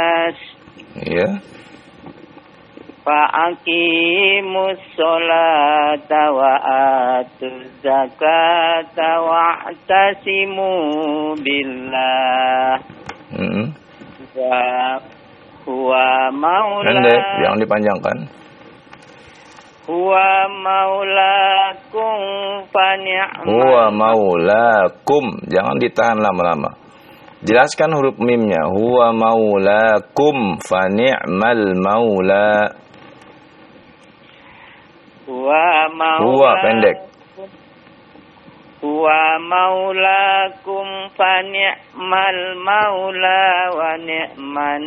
nas. Ya. Fa'aqimus sholata wa atuz zakata wa'tasimu billah. Wa huwa maula. Pendek, yang dipanjangkan. Huwa maulakum fa ni'mal. Huwa maulakum, jangan ditahan lama-lama. Jelaskan huruf mimnya. Huwa maulakum fa ni'mal maula. Huwa pendek. Huwa maulakum fa ni'mal maula wa ni'man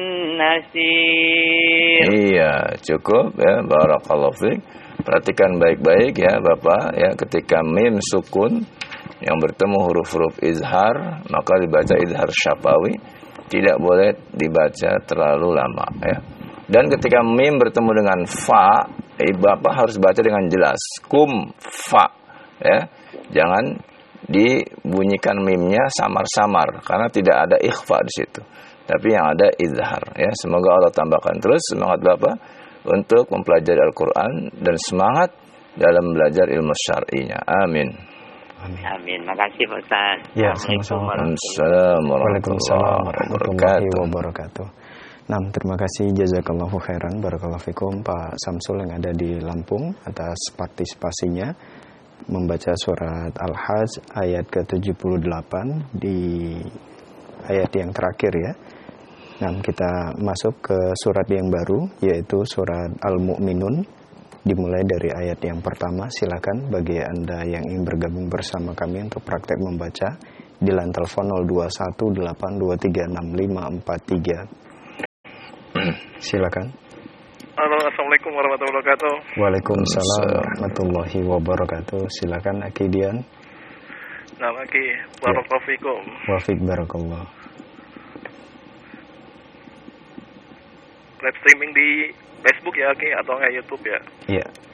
nasir. Iya, cukup ya. Barakallahu fiik. Perhatikan baik-baik ya Bapak ya, ketika mim sukun yang bertemu huruf-huruf izhar, maka dibaca izhar syafawi, tidak boleh dibaca terlalu lama ya. Dan ketika mim bertemu dengan fa, Bapak harus baca dengan jelas. Kum fa ya. Jangan dibunyikan mimnya samar-samar karena tidak ada ikhfa di situ. Tapi yang ada izhar ya. Semoga Allah tambahkan terus semangat Bapak untuk mempelajari Al-Qur'an dan semangat dalam belajar ilmu syar'inya. Amin. Amin. Makasih Pak Ustaz. Ya, sama-sama. Waalaikumsalam warahmatullahi wabarakatuh. Nah, terima kasih jazakallahu khairan barakallahu fikum Pak Samsul yang ada di Lampung atas partisipasinya membaca surat Al-Hajj ayat ke-78 di ayat yang terakhir ya. Nah, kita masuk ke surat yang baru yaitu surat Al-Mu'minun, dimulai dari ayat yang pertama. Silakan bagi Anda yang ingin bergabung bersama kami untuk praktek membaca di line telepon 0218236543. Silakan. Halo, assalamualaikum warahmatullahi wabarakatuh. Waalaikumsalam warahmatullahi wabarakatuh. Silakan Aki Dian. Nah, Aki, barakallahu fikum. Wafik barakallah. Live streaming di Facebook ya, Aki, atau nggak YouTube ya? Iya.